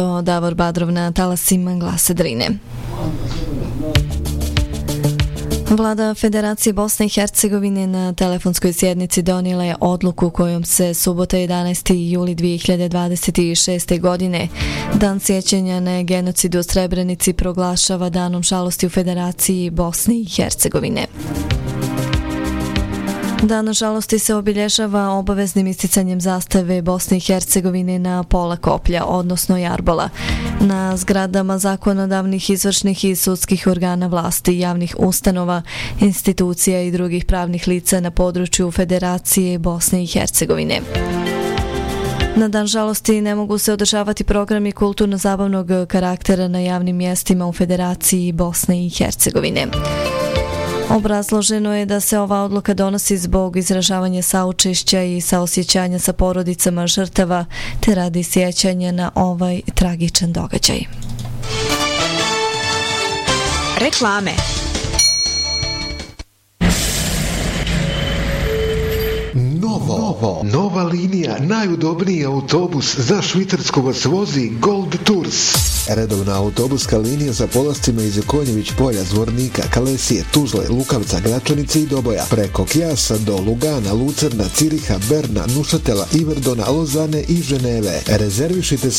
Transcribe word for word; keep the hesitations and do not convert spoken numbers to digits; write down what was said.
Davor Badrov na talasima Glasa Drine. Vlada Federacije Bosne i Hercegovine na telefonskoj sjednici donijela je odluku kojom se subota jedanaesti juli dvije hiljade dvadeset šeste. godine Dan sjećanja na genocid u Srebrenici proglašava danom žalosti u Federaciji Bosne i Hercegovine. Dan žalosti se obilježava obaveznim isticanjem zastave Bosne i Hercegovine na pola koplja, odnosno jarbola, na zgradama zakonodavnih, izvršnih i sudskih organa vlasti, javnih ustanova, institucija i drugih pravnih lica na području Federacije Bosne i Hercegovine. Na dan žalosti ne mogu se održavati programi kulturno-zabavnog karaktera na javnim mjestima u Federaciji Bosne i Hercegovine. Obrazloženo je da se ova odluka donosi zbog izražavanja saučešća i saosjećanja sa porodicama žrtava, te radi sjećanja na ovaj tragičan događaj. Reklame. Novo. Novo. Nova linija, najudobniji autobus za Švicarsku vas vozi Gold Tours. Redovna autobuska linija za polascima iz Konjević polja, Zvornika, Kalesije, Tuzle, Lukavca, Gračanice i Doboja, preko Kijasa do Lugana, Lucerna, Ciriha, Berna, Nušatela, Iverdona, Lozane i Ženeve. Rezervišite